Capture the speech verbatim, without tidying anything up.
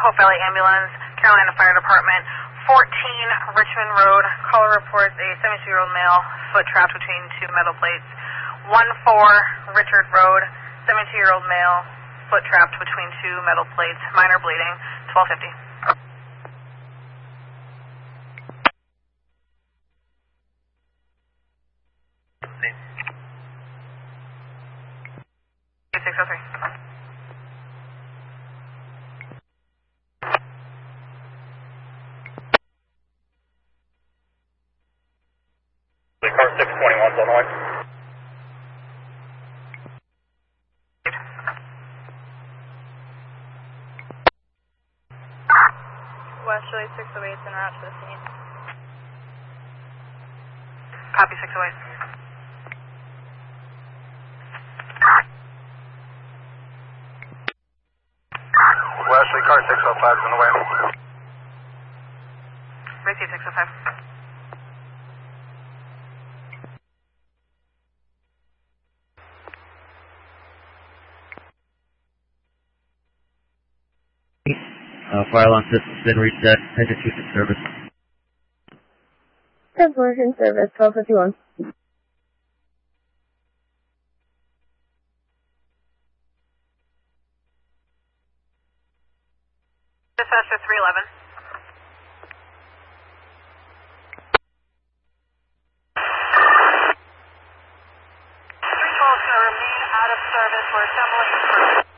Hope Valley Ambulance, Carolina Fire Department, fourteen Richmond Road. Caller reports a seventy-two-year-old male foot trapped between two metal plates. one four Richard Road, seventy-two-year-old male foot trapped between two metal plates, minor bleeding, twelve fifty. six oh three. Car six twenty-one is on the way. Westerly six oh eight is en route to the scene. Copy six oh eight. Westerly car six oh five is on the way. Receive six oh five. Uh, fire alarm system's been reset. Enter to service. Transportation service, twelve fifty-one. Dispatcher three eleven.